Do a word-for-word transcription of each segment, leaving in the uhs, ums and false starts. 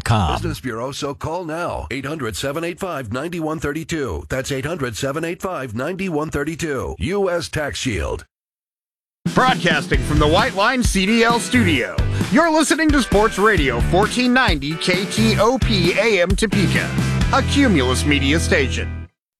com. Business Bureau, so call now. eight hundred, seven eight five, nine one three two. That's eight hundred, seven eight five, nine one three two. U S Tax Shield. Broadcasting from the White Line C D L studio. You're listening to Sports Radio fourteen ninety K T O P A M Topeka, a Cumulus media station.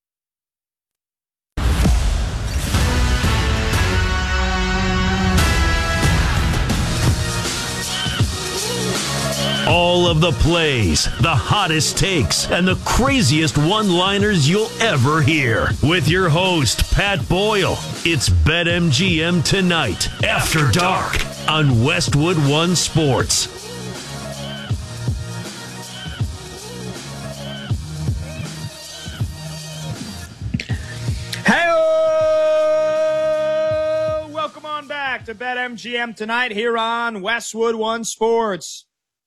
All of the plays, the hottest takes, and the craziest one-liners you'll ever hear. With your host, Pat Boyle, it's BetMGM Tonight, After Dark, on Westwood One Sports. Hey, welcome on back to BetMGM Tonight here on Westwood One Sports.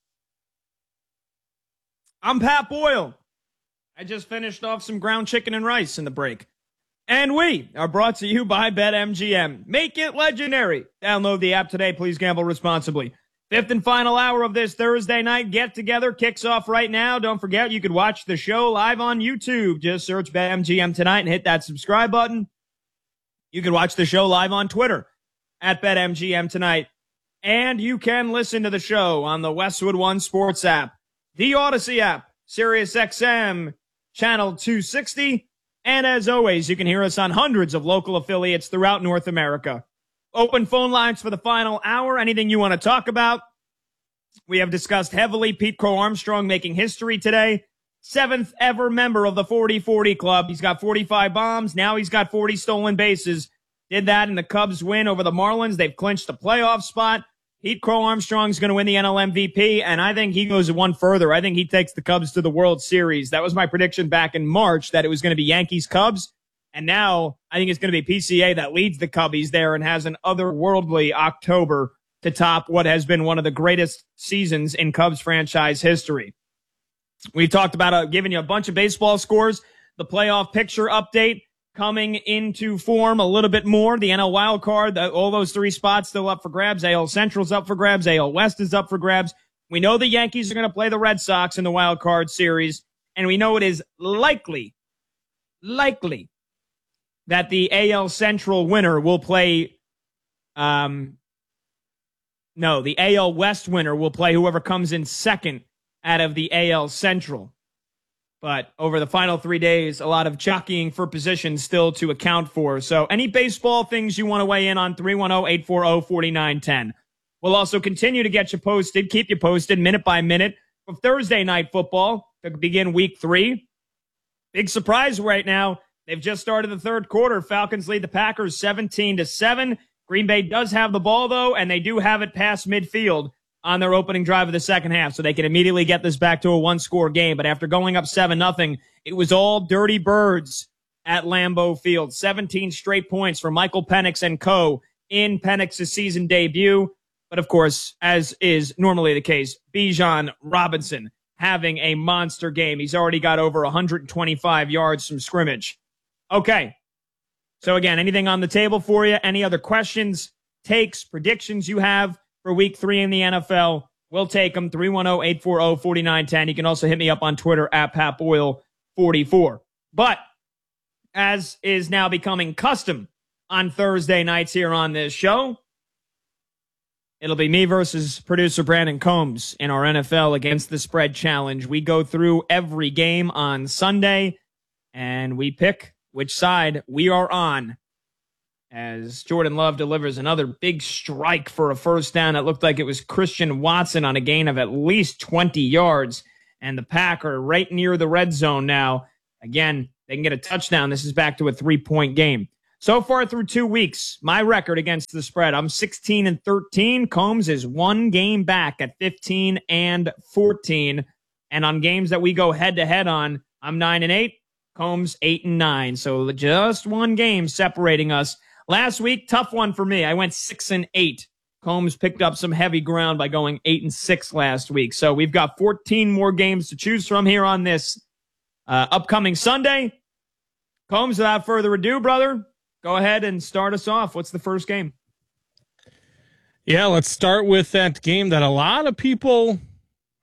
I'm Pat Boyle. I just finished off some ground chicken and rice in the break. And we are brought to you by BetMGM. Make it legendary. Download the app today. Please gamble responsibly. Fifth and final hour of this Thursday night get-together kicks off right now. Don't forget, you could watch the show live on YouTube. Just search BetMGM Tonight and hit that subscribe button. You can watch the show live on Twitter at BetMGM Tonight. And you can listen to the show on the Westwood One Sports app, the Odyssey app, Sirius X M, Channel two sixty, and as always, you can hear us on hundreds of local affiliates throughout North America. Open phone lines for the final hour, anything you want to talk about. We have discussed heavily Pete Crow Armstrong making history today. Seventh ever member of the forty forty Club. He's got forty-five bombs, now he's got forty stolen bases. Did that in the Cubs win over the Marlins. They've clinched a playoff spot. Pete Crow Armstrong's going to win the N L M V P, and I think he goes one further. I think he takes the Cubs to the World Series. That was my prediction back in March, that it was going to be Yankees-Cubs, and now I think it's going to be P C A that leads the Cubbies there and has an otherworldly October to top what has been one of the greatest seasons in Cubs franchise history. We've talked about uh, giving you a bunch of baseball scores, the playoff picture update, coming into form a little bit more. The N L wild card, the, all those three spots still up for grabs. A L Central's up for grabs. A L West is up for grabs. We know the Yankees are going to play the Red Sox in the wild card series, and we know it is likely, likely that the A L Central winner will play, um, no, the A L West winner will play whoever comes in second out of the A L Central. But over the final three days, a lot of jockeying for position still to account for. So any baseball things you want to weigh in on, three one zero, eight four zero, four nine one zero. We'll also continue to get you posted, keep you posted minute by minute for Thursday night football to begin week three. Big surprise right now. They've just started the third quarter. Falcons lead the Packers seventeen to seven. Green Bay does have the ball, though, and they do have it past midfield on their opening drive of the second half, so they can immediately get this back to a one-score game. But after going up seven nothing, it was all dirty birds at Lambeau Field. seventeen straight points for Michael Penix and co. in Penix's season debut. But, of course, as is normally the case, Bijan Robinson having a monster game. He's already got over one hundred twenty-five yards from scrimmage. Okay. So, again, anything on the table for you? Any other questions, takes, predictions you have for week three in the N F L? We'll take them. three one zero, eight four zero, four nine one zero. You can also hit me up on Twitter at Pat Boyle forty-four. But as is now becoming custom on Thursday nights here on this show, it'll be me versus producer Brandon Combs in our N F L Against the Spread Challenge. We go through every game on Sunday, and we pick which side we are on, as Jordan Love delivers another big strike for a first down. It looked like it was Christian Watson on a gain of at least twenty yards, and the Packer right near the red zone now. Again, they can get a touchdown. This is back to a three-point game. So far through two weeks, my record against the spread, I'm sixteen and thirteen. Combs is one game back at fifteen and fourteen. And on games that we go head-to-head on, I'm nine and eight. Combs eight and nine. So just one game separating us. Last week, tough one for me. I went six and eight. Combs picked up some heavy ground by going eight and six last week. So we've got fourteen more games to choose from here on this uh, upcoming Sunday. Combs, without further ado, brother, go ahead and start us off. What's the first game? Yeah, let's start with that game that a lot of people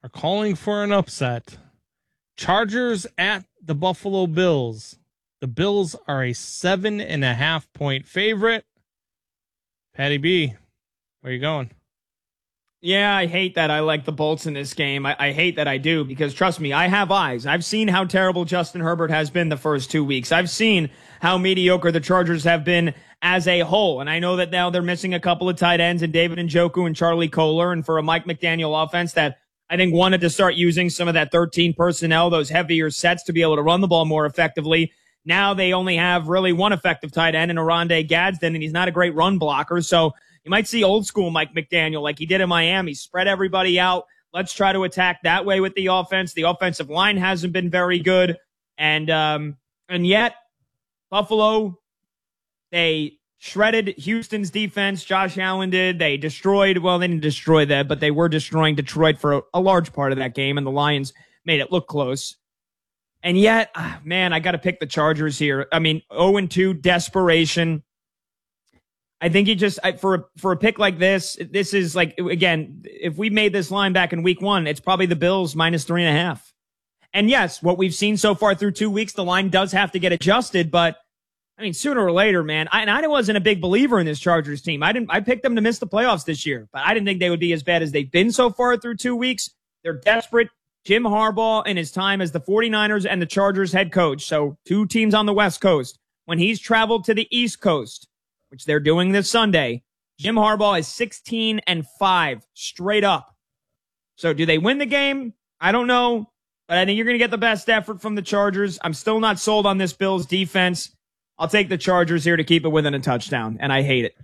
are calling for an upset. Chargers at the Buffalo Bills. The Bills are a seven and a half point favorite. Patty B, where you going? Yeah, I hate that I like the Bolts in this game. I, I hate that I do because, trust me, I have eyes. I've seen how terrible Justin Herbert has been the first two weeks. I've seen how mediocre the Chargers have been as a whole. And I know that now they're missing a couple of tight ends and David Njoku and Charlie Kohler. And for a Mike McDaniel offense that I think wanted to start using some of that thirteen personnel, those heavier sets to be able to run the ball more effectively. Now they only have really one effective tight end in Oronde Gadsden, and he's not a great run blocker. So you might see old school Mike McDaniel like he did in Miami. Spread everybody out. Let's try to attack that way with the offense. The offensive line hasn't been very good. And um, and yet, Buffalo, they shredded Houston's defense. Josh Allen did. They destroyed, well, they didn't destroy that, but they were destroying Detroit for a, a large part of that game, and the Lions made it look close. And yet, man, I got to pick the Chargers here. I mean, oh and two, desperation. I think you just, for a, for a pick like this, this is like, again, if we made this line back in week one, it's probably the Bills minus three and a half. And yes, what we've seen so far through two weeks, the line does have to get adjusted, but I mean, sooner or later, man, I, and I wasn't a big believer in this Chargers team. I didn't, I picked them to miss the playoffs this year, but I didn't think they would be as bad as they've been so far through two weeks. They're desperate. Jim Harbaugh in his time as the 49ers and the Chargers head coach, so two teams on the West Coast, when he's traveled to the East Coast, which they're doing this Sunday, Jim Harbaugh is sixteen and five straight up. So do they win the game? I don't know, but I think you're going to get the best effort from the Chargers. I'm still not sold on this Bills defense. I'll take the Chargers here to keep it within a touchdown, and I hate it.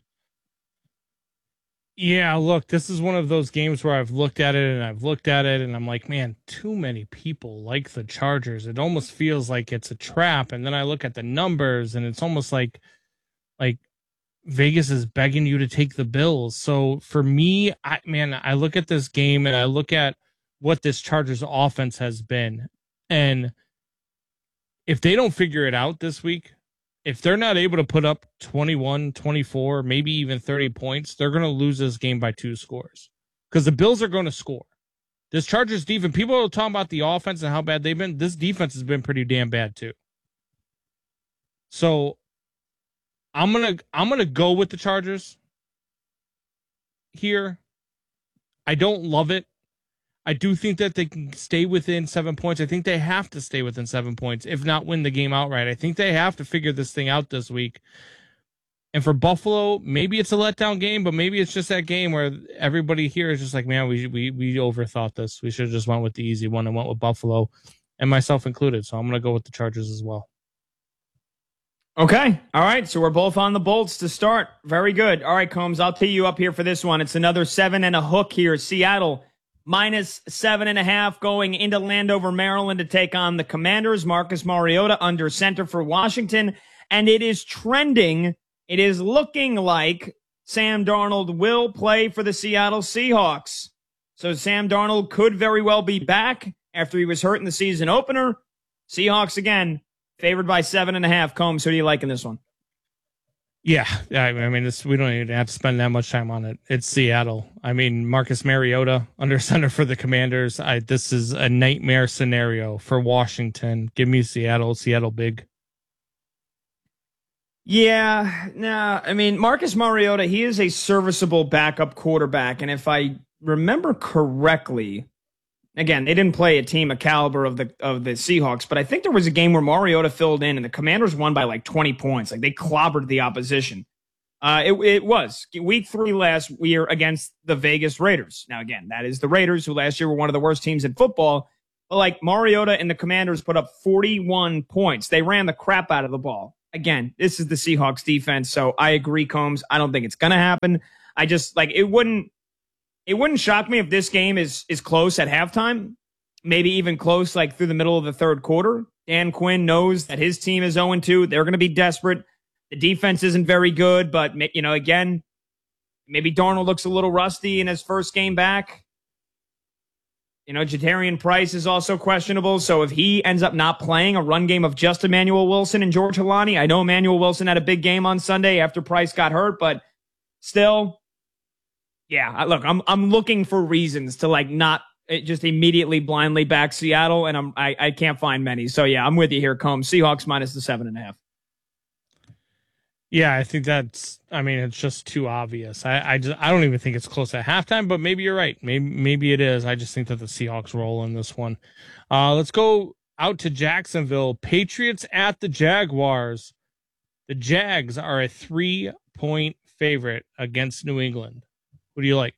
Yeah, look, this is one of those games where I've looked at it and I've looked at it and I'm like, man, too many people like the Chargers. It almost feels like it's a trap. And then I look at the numbers and it's almost like, like Vegas is begging you to take the Bills. So for me, I, man, I look at this game and I look at what this Chargers offense has been. And if they don't figure it out this week, if they're not able to put up twenty-one, twenty-four, maybe even thirty points, they're going to lose this game by two scores because the Bills are going to score. This Chargers defense, people are talking about the offense and how bad they've been. This defense has been pretty damn bad too. So I'm going to, I'm going to go with the Chargers here. I don't love it. I do think that they can stay within seven points. I think they have to stay within seven points, if not win the game outright. I think they have to figure this thing out this week. And for Buffalo, maybe it's a letdown game, but maybe it's just that game where everybody here is just like, man, we we we overthought this. We should have just went with the easy one and went with Buffalo, and myself included. So I'm going to go with the Chargers as well. Okay. All right. So we're both on the Bolts to start. Very good. All right, Combs, I'll tee you up here for this one. It's another seven and a hook here. Seattle minus seven and a half going into Landover, Maryland to take on the Commanders. Marcus Mariota under center for Washington. And it is trending. It is looking like Sam Darnold will play for the Seattle Seahawks. So Sam Darnold could very well be back after he was hurt in the season opener. Seahawks again, favored by seven and a half. Combs, who do you like in this one? Yeah, I mean, this, we don't even have to spend that much time on it. It's Seattle. I mean, Marcus Mariota under center for the Commanders. I, this is a nightmare scenario for Washington. Give me Seattle. Seattle big. Yeah, nah, I mean, Marcus Mariota, he is a serviceable backup quarterback. And if I remember correctly, again, they didn't play a team of caliber of the of the Seahawks, but I think there was a game where Mariota filled in and the Commanders won by like twenty points. Like they clobbered the opposition. Uh, it, it was week three last year against the Vegas Raiders. Now, again, that is the Raiders, who last year were one of the worst teams in football. But like Mariota and the Commanders put up forty-one points. They ran the crap out of the ball. Again, this is the Seahawks defense, so I agree, Combs. I don't think it's going to happen. I just like it wouldn't. It wouldn't shock me if this game is is close at halftime, maybe even close like through the middle of the third quarter. Dan Quinn knows that his team is oh and two. They're going to be desperate. The defense isn't very good, but, you know, again, maybe Darnold looks a little rusty in his first game back. You know, Jatarian Price is also questionable, so if he ends up not playing a run game of just Emmanuel Wilson and George Helani, I know Emmanuel Wilson had a big game on Sunday after Price got hurt, but still... Yeah, look, I'm I'm looking for reasons to like not it just immediately blindly back Seattle, and I'm, I, I can't find many. So, yeah, I'm with you here, Combs. Seahawks minus the seven and a half. Yeah, I think that's, I mean, it's just too obvious. I, I just, I don't even think it's close at halftime, but maybe you're right. Maybe, maybe it is. I just think that the Seahawks roll in this one. Uh, let's go out to Jacksonville. Patriots at the Jaguars. The Jags are a three point favorite against New England. What do you like?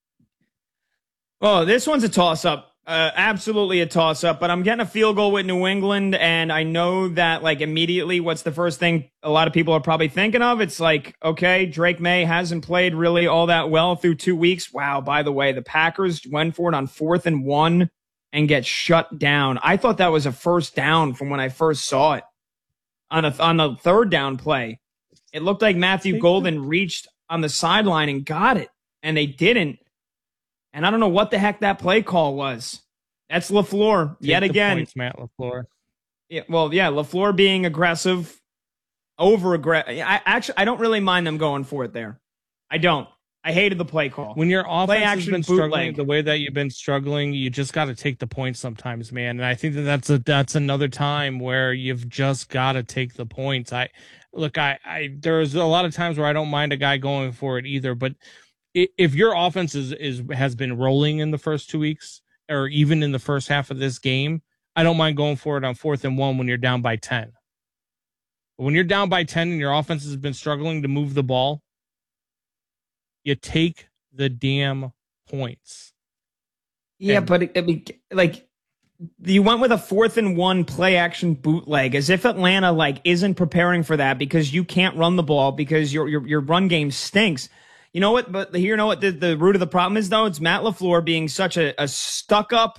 Oh, this one's a toss-up. Uh, absolutely a toss-up, but I'm getting a field goal with New England, and I know that, like, immediately what's the first thing a lot of people are probably thinking of? It's like, okay, Drake May hasn't played really all that well through two weeks. Wow, by the way, the Packers went for it on fourth and one and get shut down. I thought that was a first down from when I first saw it on, a, on the third down play. It looked like Matthew Golden reached on the sideline and got it, and they didn't. And I don't know what the heck that play call was. That's LaFleur yet again. Points, Matt LaFleur. Yeah, well, yeah, LaFleur being aggressive, over aggressive. I actually I don't really mind them going for it there. I don't. I hated the play call. When your offense has been struggling bootleg. the way that you've been struggling, you just got to take the points sometimes, man. And I think that that's a that's another time where you've just got to take the points. I look, I, I there's a lot of times where I don't mind a guy going for it either, but if your offense is, is has been rolling in the first two weeks or even in the first half of this game, I don't mind going for it on fourth and one when you're down by ten. But when you're down by ten and your offense has been struggling to move the ball, you take the damn points. Yeah, and, but I mean, like, you went with a fourth and one play action bootleg as if Atlanta like isn't preparing for that because you can't run the ball because your your your run game stinks. You know what? But here, you know what the, the root of the problem is, though? It's Matt LaFleur being such a, a stuck-up,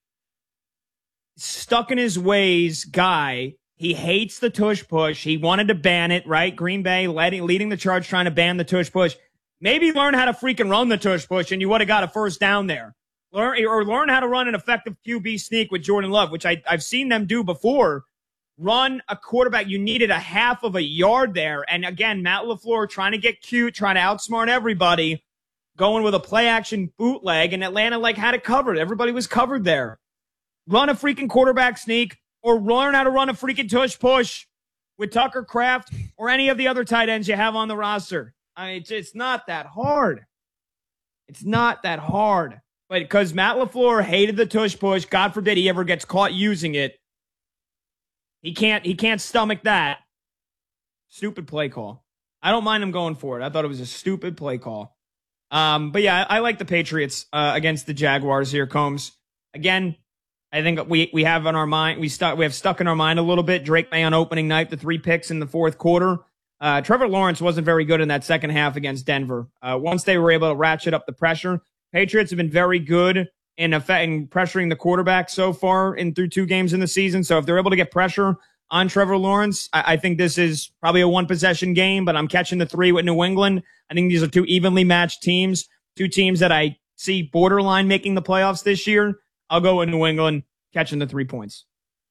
stuck-in-his-ways guy. He hates the tush-push. He wanted to ban it, right? Green Bay leading, leading the charge trying to ban the tush-push. Maybe learn how to freaking run the tush-push, and you would have got a first down there. Learn, or learn how to run an effective Q B sneak with Jordan Love, which I, I've seen them do before. Run a quarterback. You needed a half of a yard there. And again, Matt LaFleur trying to get cute, trying to outsmart everybody, going with a play action bootleg, and Atlanta like had it covered. Everybody was covered there. Run a freaking quarterback sneak or learn how to run a freaking tush push with Tucker Kraft or any of the other tight ends you have on the roster. I mean, it's, it's not that hard. It's not that hard. But because Matt LaFleur hated the tush push, God forbid he ever gets caught using it. He can't he can't stomach that. Stupid play call. I don't mind him going for it. I thought it was a stupid play call. Um, but yeah, I, I like the Patriots uh, against the Jaguars here, Combs. Again, I think we we have on our mind we stuck we have stuck in our mind a little bit. Drake May on opening night, the three picks in the fourth quarter. Uh, Trevor Lawrence wasn't very good in that second half against Denver. Uh, once they were able to ratchet up the pressure, Patriots have been very good in affecting pressuring the quarterback so far in through two games in the season. So if they're able to get pressure on Trevor Lawrence, I, I think this is probably a one possession game, but I'm catching the three with New England. I think these are two evenly matched teams, two teams that I see borderline making the playoffs this year. I'll go with New England catching the three points.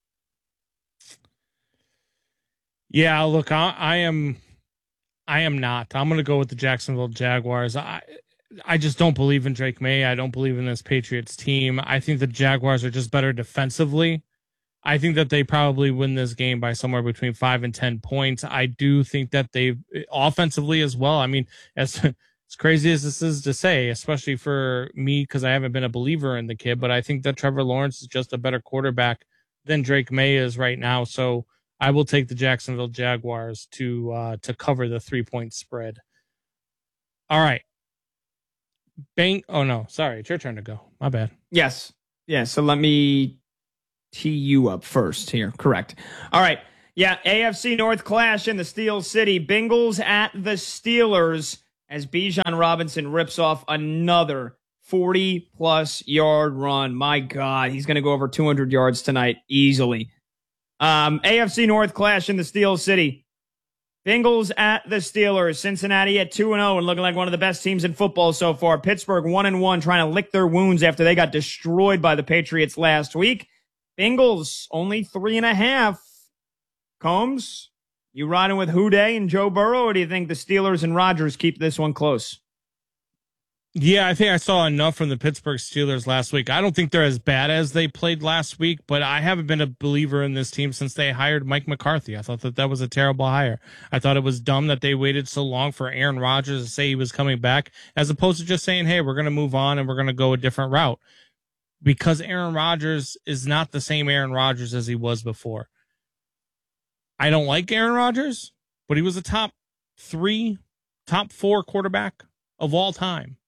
Yeah, look, I, I am, I am not. I'm going to go with the Jacksonville Jaguars. I, I just don't believe in Drake May. I don't believe in this Patriots team. I think the Jaguars are just better defensively. I think that they probably win this game by somewhere between five and ten points. I do think that they offensively as well. I mean, as as crazy as this is to say, especially for me, because I haven't been a believer in the kid, but I think that Trevor Lawrence is just a better quarterback than Drake May is right now. So I will take the Jacksonville Jaguars to uh, to cover the three point spread. All right. Bang. Oh, no. Sorry. It's your turn to go. My bad. Yes. Yeah. So let me tee you up first here. Correct. All right. Yeah. A F C North clash in the Steel City. Bengals at the Steelers as Bijan Robinson rips off another forty plus yard run. My God. He's going to go over two hundred yards tonight easily. Um, A F C North clash in the Steel City. Bengals at the Steelers. Cincinnati at two and oh and looking like one of the best teams in football so far. Pittsburgh one and one trying to lick their wounds after they got destroyed by the Patriots last week. Bengals only three and a half. Combs, you riding with Houday and Joe Burrow, or do you think the Steelers and Rodgers keep this one close? Yeah, I think I saw enough from the Pittsburgh Steelers last week. I don't think they're as bad as they played last week, but I haven't been a believer in this team since they hired Mike McCarthy. I thought that that was a terrible hire. I thought it was dumb that they waited so long for Aaron Rodgers to say he was coming back, as opposed to just saying, hey, we're going to move on and we're going to go a different route. Because Aaron Rodgers is not the same Aaron Rodgers as he was before. I don't like Aaron Rodgers, but he was a top three, top four quarterback of all time.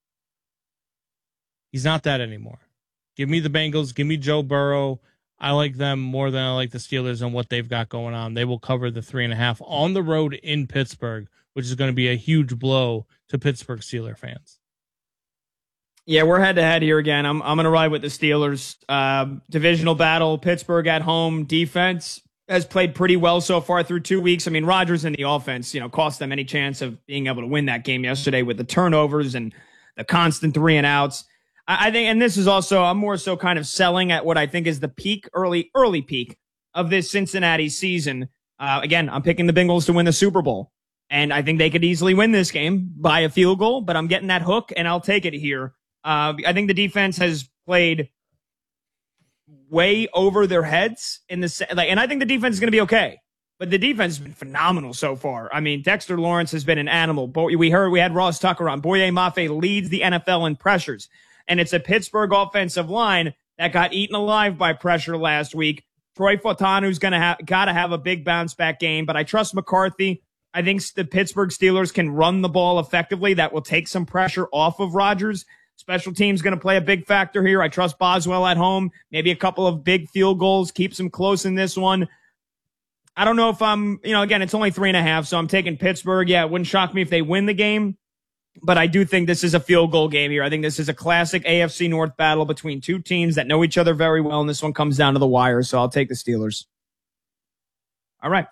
He's not that anymore. Give me the Bengals. Give me Joe Burrow. I like them more than I like the Steelers and what they've got going on. They will cover the three and a half on the road in Pittsburgh, which is going to be a huge blow to Pittsburgh Steeler fans. Yeah, we're head to head here again. I'm I'm going to ride with the Steelers. Uh, divisional battle. Pittsburgh at home. Defense has played pretty well so far through two weeks. I mean, Rodgers in the offense, you know, cost them any chance of being able to win that game yesterday with the turnovers and the constant three and outs. I think, and this is also, I'm more so kind of selling at what I think is the peak, early, early peak of this Cincinnati season. Uh, again, I'm picking the Bengals to win the Super Bowl, and I think they could easily win this game by a field goal, but I'm getting that hook, and I'll take it here. Uh, I think the defense has played way over their heads in the, like, and I think the defense is going to be okay, but the defense has been phenomenal so far. I mean, Dexter Lawrence has been an animal. Boy, we heard, we had Ross Tucker on. Boye Mafe leads the N F L in pressures. And it's a Pittsburgh offensive line that got eaten alive by pressure last week. Troy Fautanu's going to have got to have a big bounce back game, but I trust McCarthy. I think the Pittsburgh Steelers can run the ball effectively. That will take some pressure off of Rodgers. Special teams going to play a big factor here. I trust Boswell at home. Maybe a couple of big field goals, keeps them close in this one. I don't know if I'm, you know, again, it's only three and a half, so I'm taking Pittsburgh. Yeah, it wouldn't shock me if they win the game. But I do think this is a field goal game here. I think this is a classic A F C North battle between two teams that know each other very well, and this one comes down to the wire, so I'll take the Steelers. All right.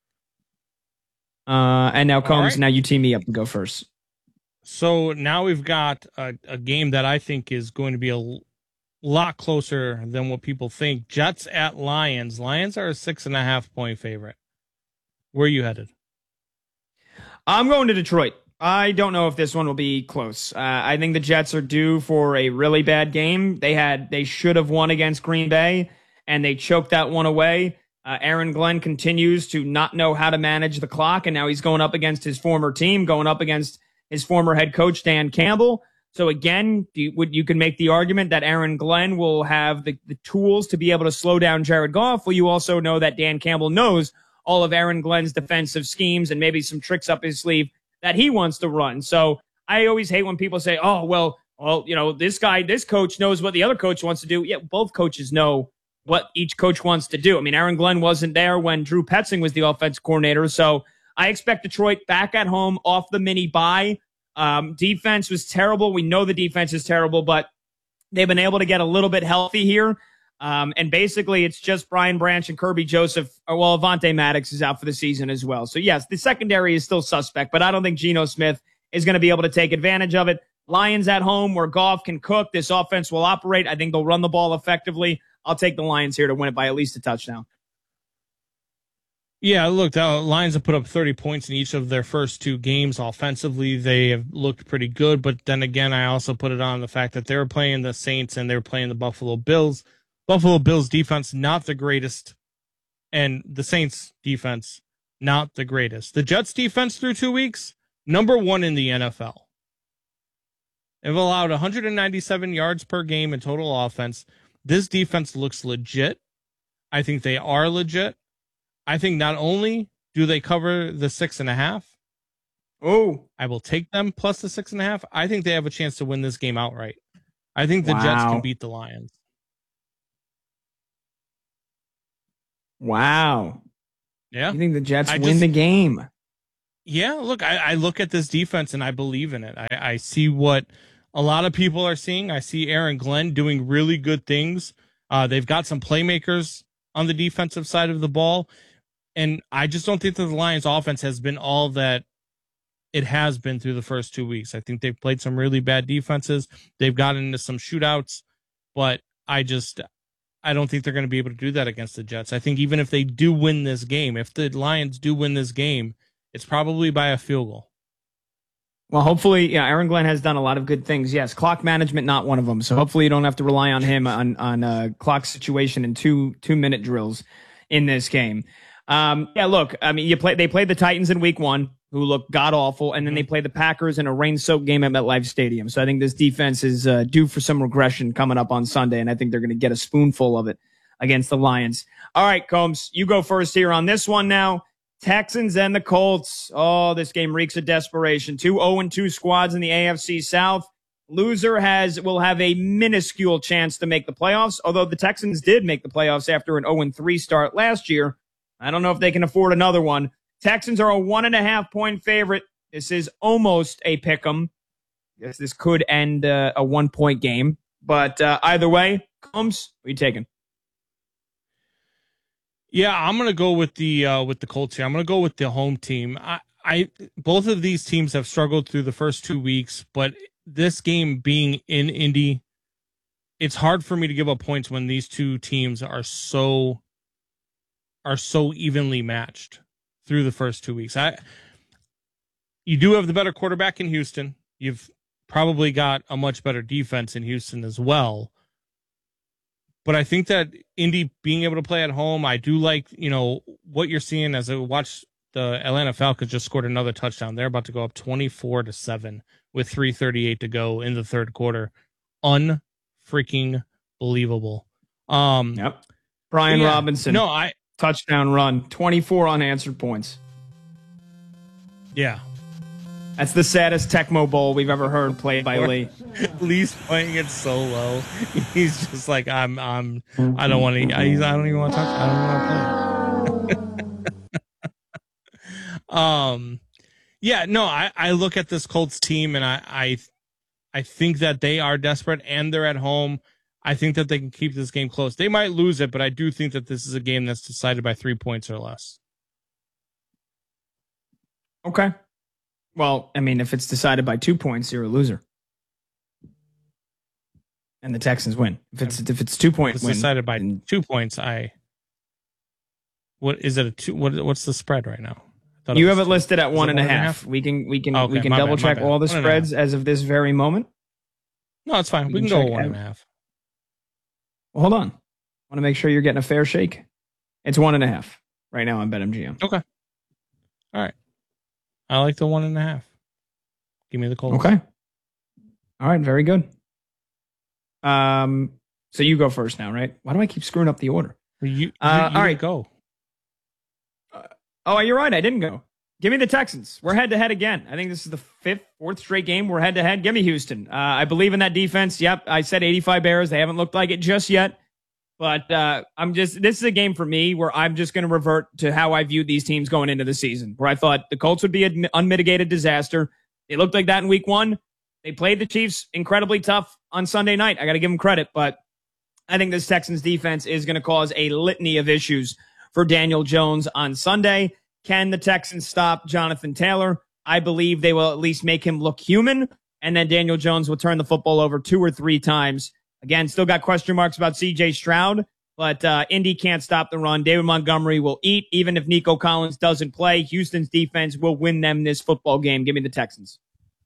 Uh, and now Combs, right. Now you team me up and go first. So now we've got a, a game that I think is going to be a l- lot closer than what people think. Jets at Lions. Lions are a six and a half point favorite. Where are you headed? I'm going to Detroit. I don't know if this one will be close. Uh, I think the Jets are due for a really bad game. They had, they should have won against Green Bay, and they choked that one away. Uh, Aaron Glenn continues to not know how to manage the clock, and now he's going up against his former team, going up against his former head coach, Dan Campbell. So again, you, would, you can make the argument that Aaron Glenn will have the, the tools to be able to slow down Jared Goff. Well, you also know that Dan Campbell knows all of Aaron Glenn's defensive schemes and maybe some tricks up his sleeve that he wants to run. So I always hate when people say, oh, well, well, you know, this guy, this coach knows what the other coach wants to do. Yeah, both coaches know what each coach wants to do. I mean, Aaron Glenn wasn't there when Drew Petzing was the offense coordinator. So I expect Detroit back at home off the mini bye. Um, defense was terrible. We know the defense is terrible, but they've been able to get a little bit healthy here. Um, and basically, it's just Brian Branch and Kirby Joseph. Well, Avonte Maddox is out for the season as well. So, yes, the secondary is still suspect, but I don't think Geno Smith is going to be able to take advantage of it. Lions at home where Goff can cook. This offense will operate. I think they'll run the ball effectively. I'll take the Lions here to win it by at least a touchdown. Yeah, look, the Lions have put up thirty points in each of their first two games. Offensively, they have looked pretty good. But then again, I also put it on the fact that they were playing the Saints and they were playing the Buffalo Bills. Buffalo Bills defense, not the greatest, and the Saints defense, not the greatest. The Jets defense through two weeks, number one in the N F L. They've allowed one hundred ninety-seven yards per game in total offense. This defense looks legit. I think they are legit. I think not only do they cover the six and a half, oh, I will take them plus the six and a half. I think they have a chance to win this game outright. I think the wow. Jets can beat the Lions. Wow. Yeah. You think the Jets I win just, the game? Yeah, look, I, I look at this defense and I believe in it. I, I see what a lot of people are seeing. I see Aaron Glenn doing really good things. Uh, they've got some playmakers on the defensive side of the ball. And I just don't think that the Lions offense has been all that it has been through the first two weeks. I think they've played some really bad defenses. They've gotten into some shootouts, but I just... I don't think they're going to be able to do that against the Jets. I think even if they do win this game, if the Lions do win this game, it's probably by a field goal. Well, hopefully, yeah, Aaron Glenn has done a lot of good things. Yes, clock management, not one of them. So hopefully you don't have to rely on him on, on uh clock situation and two, two minute drills in this game. Um, yeah, look, I mean, you play, they played the Titans in week one, who looked god awful, and then they played the Packers in a rain soaked game at MetLife Stadium. So I think this defense is uh, due for some regression coming up on Sunday, and I think they're going to get a spoonful of it against the Lions. All right, Combs, you go first here on this one now. Texans and the Colts. Oh, this game reeks of desperation. Two oh and two squads in the A F C South. Loser has will have a minuscule chance to make the playoffs, although the Texans did make the playoffs after an oh and three start last year. I don't know if they can afford another one. Texans are a one and a half point favorite. This is almost a pick 'em. Yes, this could end uh, a one point game, but uh, either way, Combs, what are you taking? Yeah, I'm gonna go with the uh, with the Colts here. I'm gonna go with the home team. I, I both of these teams have struggled through the first two weeks, but this game being in Indy, it's hard for me to give up points when these two teams are so are so evenly matched through the first two weeks. I you do have the better quarterback in Houston. You've probably got a much better defense in Houston as well. But I think that Indy being able to play at home, I do like, you know, what you're seeing as I watch the Atlanta Falcons just scored another touchdown. They're about to go up twenty-four to seven with three thirty-eight to go in the third quarter. Unfreaking believable. Um, yep. Brian yeah, Robinson. No, I touchdown run, twenty-four unanswered points. Yeah. That's the saddest Tecmo Bowl we've ever heard played by Lee. Lee's playing it so low. He's just like, I'm, I'm, I don't want to, I, I don't even want to touch, I don't want to play. um, yeah, no, I, I look at this Colts team and I, I, I think that they are desperate and they're at home. I think that they can keep this game close. They might lose it, but I do think that this is a game that's decided by three points or less. Okay. Well, I mean, if it's decided by two points, you're a loser. And the Texans win. If it's if it's two point it's win, decided by then, two points, I what is it a two what what's the spread right now? You have it listed at one it and a one and a half. half? We can we can Okay, we can my double bad, my check bad. all the One and a spreads half. as of this very moment. No, it's fine. We We, can can, go check one out- and a half. Well, hold on. I want to make sure you're getting a fair shake. It's one and a half right now on BetMGM. Okay. All right. I like the one and a half. Give me the Colts. Okay. All right. Very good. Um. So you go first now, right? Why do I keep screwing up the order? You, you, Uh, you all right. go. Oh, you're right. I didn't go. Give me the Texans. We're head to head again. I think this is the fifth, fourth straight game. We're head to head. Give me Houston. Uh, I believe in that defense. Yep. I said eighty-five Bears. They haven't looked like it just yet. But uh, I'm just, this is a game for me where I'm just going to revert to how I viewed these teams going into the season, where I thought the Colts would be an unmitigated disaster. They looked like that in week one. They played the Chiefs incredibly tough on Sunday night. I got to give them credit, but I think this Texans defense is going to cause a litany of issues for Daniel Jones on Sunday. Can the Texans stop Jonathan Taylor? I believe they will at least make him look human, and then Daniel Jones will turn the football over two or three times. Again, still got question marks about C J Stroud, but uh, Indy can't stop the run. David Montgomery will eat. Even if Nico Collins doesn't play, Houston's defense will win them this football game. Give me the Texans.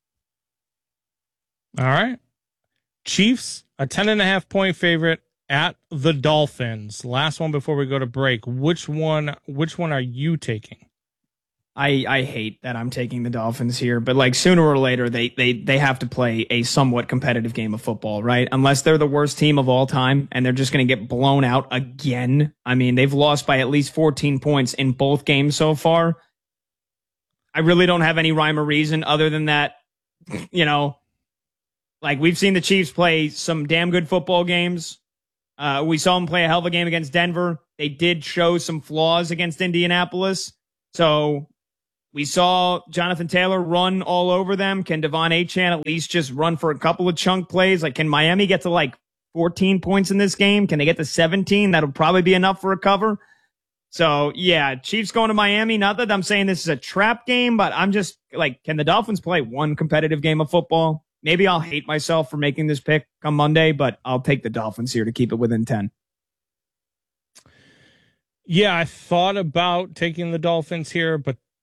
All right. Chiefs, a ten and a half point favorite at the Dolphins. Last one before we go to break. Which one, which one are you taking? I, I hate that I'm taking the Dolphins here, but like sooner or later, they, they, they have to play a somewhat competitive game of football, right? Unless they're the worst team of all time and they're just going to get blown out again. I mean, they've lost by at least fourteen points in both games so far. I really don't have any rhyme or reason other than that, you know, like we've seen the Chiefs play some damn good football games. Uh, we saw them play a hell of a game against Denver. They did show some flaws against Indianapolis. So we saw Jonathan Taylor run all over them. Can Devon Achane at least just run for a couple of chunk plays? Like, can Miami get to like fourteen points in this game? Can they get to seventeen? That'll probably be enough for a cover. So, yeah, Chiefs going to Miami. Not that I'm saying this is a trap game, but I'm just like, can the Dolphins play one competitive game of football? Maybe I'll hate myself for making this pick come Monday, but I'll take the Dolphins here to keep it within ten. Yeah, I thought about taking the Dolphins here, but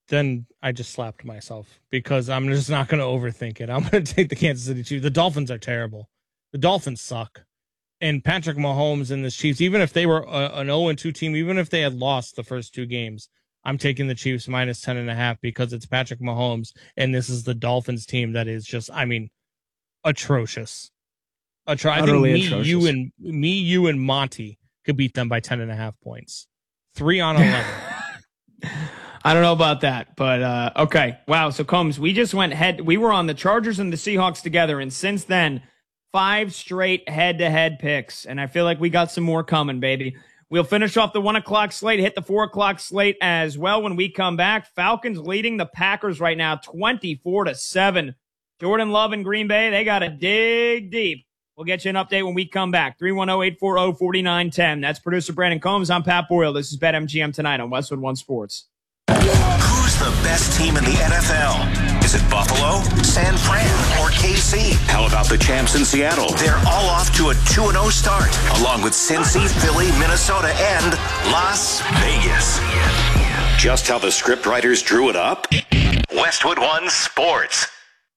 then I just slapped myself because I'm just not going to overthink it. I'm going to take the Kansas City Chiefs. The Dolphins are terrible. The Dolphins suck. And Patrick Mahomes and the Chiefs, even if they were a, an oh and two team, even if they had lost the first two games, I'm taking the Chiefs minus ten and a half because it's Patrick Mahomes, and this is the Dolphins team that is just, I mean, atrocious. Atro- I think me, atrocious. you, and me, you, and Monty could beat them by ten and a half points. Three on eleven. I don't know about that, but uh, okay. Wow. So Combs, we just went head. We were on the Chargers and the Seahawks together, and since then, five straight head-to-head picks, and I feel like we got some more coming, baby. We'll finish off the one o'clock slate, hit the four o'clock slate as well when we come back. Falcons leading the Packers right now, twenty-four to seven. Jordan Love and Green Bay, they got to dig deep. We'll get you an update when we come back. three one zero, eight four zero, four nine one zero. That's producer Brandon Combs. I'm Pat Boyle. This is BetMGM Tonight on Westwood One Sports. Who's the best team in the N F L? Is it Buffalo, San Fran, or K C? How about the champs in Seattle? They're all off to a two and oh start, along with Cincy, Philly, Minnesota, and Las Vegas. Just how the scriptwriters drew it up? Westwood One Sports.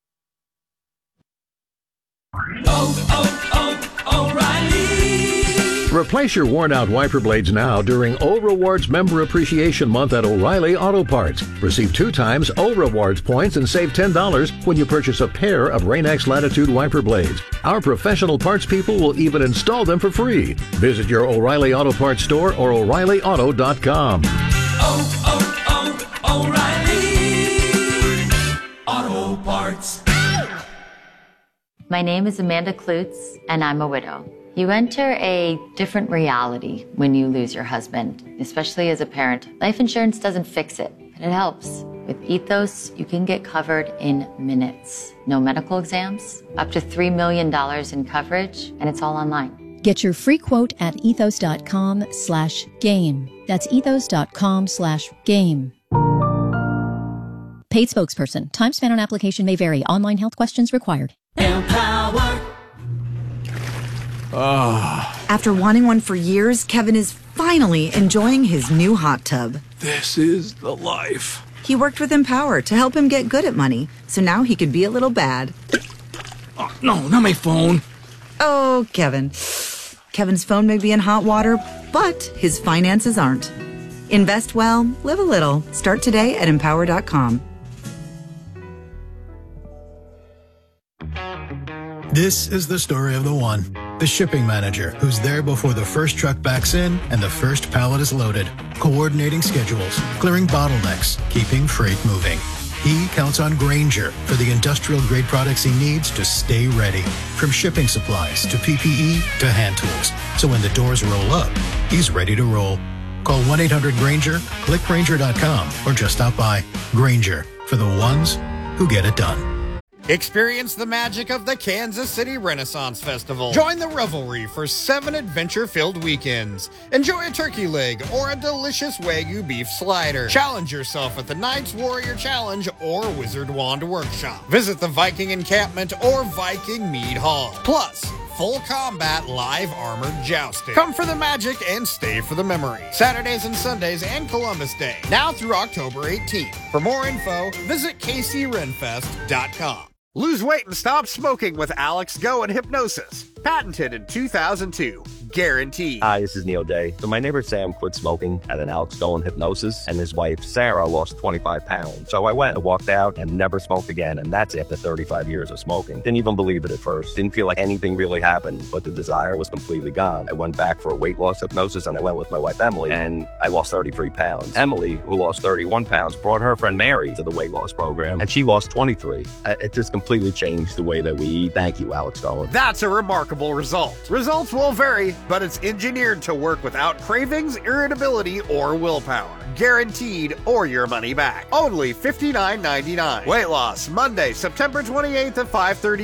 Oh, oh, oh, O'Reilly. Replace your worn-out wiper blades now during O Rewards Member Appreciation Month at O'Reilly Auto Parts. Receive two times O Rewards points and save ten dollars when you purchase a pair of Rain-X Latitude wiper blades. Our professional parts people will even install them for free. Visit your O'Reilly Auto Parts store or O'Reilly Auto dot com. Oh, oh, oh, O'Reilly Auto Parts. My name is Amanda Klutz, and I'm a widow. You enter a different reality when you lose your husband, especially as a parent. Life insurance doesn't fix it, but it helps. With Ethos, you can get covered in minutes. No medical exams, up to three million dollars in coverage, and it's all online. Get your free quote at ethos.com slash game. That's ethos.com slash game. Paid spokesperson. Time spent on application may vary. Online health questions required. Empower. Oh. After wanting one for years, Kevin is finally enjoying his new hot tub. This is the life. He worked with Empower to help him get good at money, so now he could be a little bad. Oh, no, not my phone. Oh, Kevin. Kevin's phone may be in hot water, but his finances aren't. Invest well, live a little. Start today at empower dot com. This is the story of the one, the shipping manager, who's there before the first truck backs in and the first pallet is loaded, coordinating schedules, clearing bottlenecks, keeping freight moving. He counts on Grainger for the industrial-grade products he needs to stay ready, from shipping supplies to P P E to hand tools. So when the doors roll up, he's ready to roll. Call one eight hundred Grainger, click Grainger dot com, or just stop by. Grainger, for the ones who get it done. Experience the magic of the Kansas City Renaissance Festival. Join the revelry for seven adventure-filled weekends. Enjoy a turkey leg or a delicious Wagyu beef slider. Challenge yourself at the Knights Warrior Challenge or Wizard Wand Workshop. Visit the Viking Encampment or Viking Mead Hall. Plus, full combat live armored jousting. Come for the magic and stay for the memory. Saturdays and Sundays and Columbus Day. Now through October eighteenth. For more info, visit k c renfest dot com. Lose weight and stop smoking with Alex Go and Hypnosis. Patented in two thousand two. Guaranteed. Hi, this is Neil Day. So my neighbor Sam quit smoking at an Alex Go and Hypnosis, and his wife Sarah lost twenty-five pounds. So I went and walked out and never smoked again, and that's after thirty-five years of smoking. Didn't even believe it at first. Didn't feel like anything really happened, but the desire was completely gone. I went back for a weight loss hypnosis, and I went with my wife Emily, and I lost thirty-three pounds. Emily, who lost thirty-one pounds, brought her friend Mary to the weight loss program, and she lost twenty-three. It just completely changed the way that we eat. Thank you, Alex Go. That's a remarkable result. Results will vary, but it's engineered to work without cravings, irritability, or willpower. Guaranteed or your money back. Only fifty-nine ninety-nine. Weight loss, Monday, September twenty-eighth at five thirty